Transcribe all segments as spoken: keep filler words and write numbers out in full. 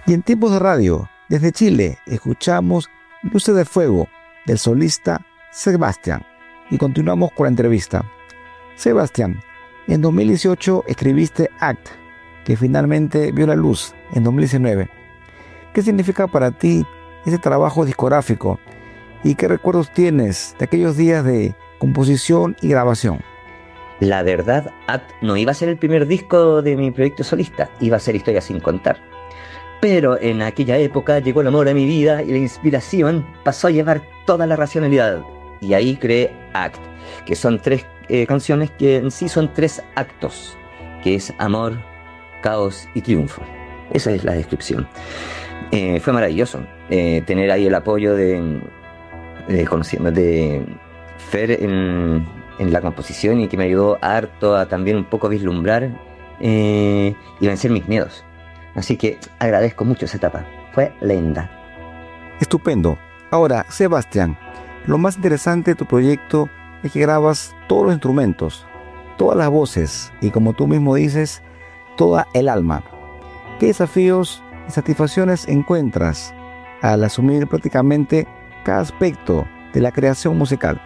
Y en tiempos de radio, desde Chile, escuchamos Luces de Fuego del solista Sebastián. Y continuamos con la entrevista. Sebastián, en dos mil dieciocho escribiste Act, que finalmente vio la luz en dos mil diecinueve. ¿Qué significa para ti ese trabajo discográfico? ¿Y qué recuerdos tienes de aquellos días de composición y grabación? La verdad, Act no iba a ser el primer disco de mi proyecto solista, iba a ser Historia sin contar. Pero en aquella época llegó el amor a mi vida y la inspiración pasó a llevar toda la racionalidad. Y ahí creé Act, que son tres eh, canciones que en sí son tres actos, que es amor, caos y triunfo. Esa es la descripción. Eh, fue maravilloso eh, tener ahí el apoyo de, de, conociendo, de Fer en, en la composición, y que me ayudó harto a también un poco vislumbrar eh, y vencer mis miedos. Así que agradezco mucho esa etapa. Fue linda. Estupendo. Ahora, Sebastián, lo más interesante de tu proyecto es que grabas todos los instrumentos, todas las voces y, como tú mismo dices, toda el alma. ¿Qué desafíos y satisfacciones encuentras al asumir prácticamente cada aspecto de la creación musical?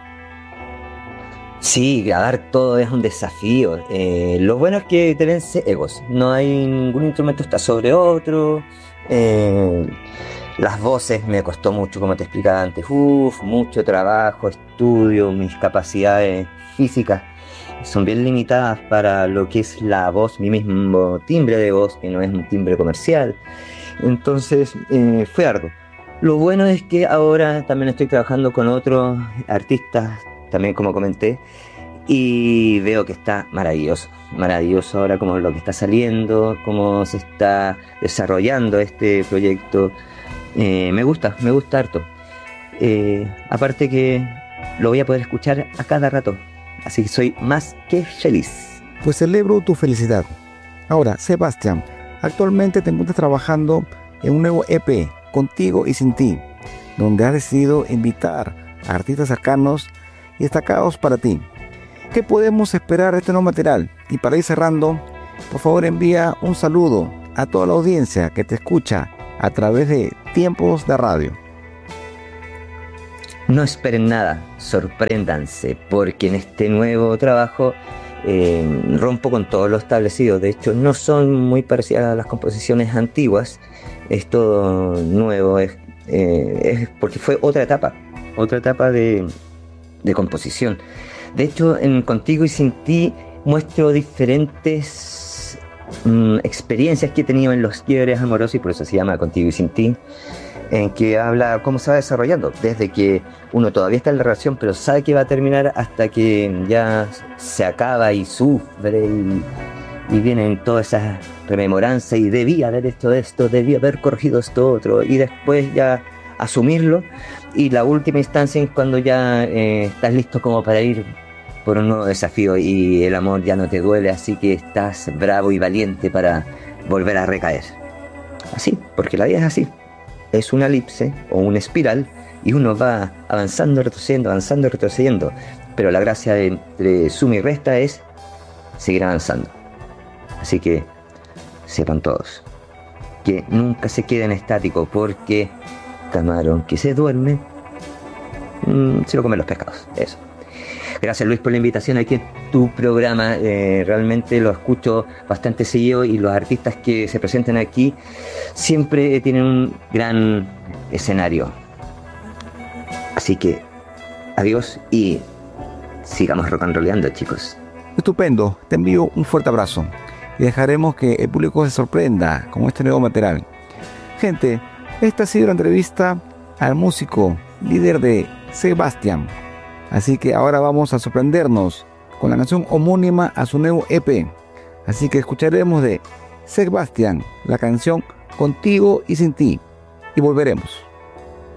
Sí, grabar todo es un desafío. Eh, lo bueno es que te vence egos. No hay ningún instrumento está sobre otro. Eh, las voces me costó mucho, como te explicaba antes. Uf, mucho trabajo, estudio, mis capacidades físicas son bien limitadas para lo que es la voz, mi mismo timbre de voz, que no es un timbre comercial. Entonces eh, fue arduo. Lo bueno es que ahora también estoy trabajando con otros artistas, también como comenté, y veo que está maravilloso, maravilloso ahora como lo que está saliendo, cómo se está desarrollando este proyecto. Eh, me gusta, me gusta harto. Eh, aparte que lo voy a poder escuchar a cada rato, así que soy más que feliz. Pues celebro tu felicidad. Ahora, Sebastián, actualmente te encuentras trabajando en un nuevo E P, Contigo y Sin Ti, donde has decidido invitar a artistas cercanos y destacados para ti. ¿Qué podemos esperar de este nuevo material? Y para ir cerrando, por favor envía un saludo a toda la audiencia que te escucha a través de Tiempos de Radio. No esperen nada, sorpréndanse, porque en este nuevo trabajo eh, rompo con todo lo establecido. De hecho, no son muy parecidas a las composiciones antiguas. Es todo nuevo, es, eh, es porque fue otra etapa, otra etapa de... de composición. De hecho, en Contigo y Sin Ti muestro diferentes mmm, experiencias que he tenido en los quiebres amorosos, y por eso se llama Contigo y Sin Ti, en que habla cómo se va desarrollando, desde que uno todavía está en la relación, pero sabe que va a terminar, hasta que ya se acaba y sufre, y, y vienen todas esas rememoranzas, y debía haber hecho esto, debía haber corregido esto otro, y después ya asumirlo. Y la última instancia es cuando ya eh, estás listo como para ir por un nuevo desafío y el amor ya no te duele, así que estás bravo y valiente para volver a recaer. Así, porque la vida es así. Es una elipse o una espiral, y uno va avanzando, retrocediendo, avanzando, retrocediendo. Pero la gracia entre suma y resta es seguir avanzando. Así que sepan todos que nunca se queden estáticos, porque camarón que se duerme mmm, se lo comen los pescados. Eso. Gracias, Luis, por la invitación aquí en tu programa. Eh, realmente lo escucho bastante seguido, y los artistas que se presentan aquí siempre tienen un gran escenario. Así que adiós y sigamos rock and rollando, chicos. Estupendo, te envío un fuerte abrazo y dejaremos que el público se sorprenda con este nuevo material. Gente, esta ha sido la entrevista al músico líder de Sebastián. Así que ahora vamos a sorprendernos con la canción homónima a su nuevo E P. Así que escucharemos de Sebastián la canción Contigo y Sin Ti, y volveremos.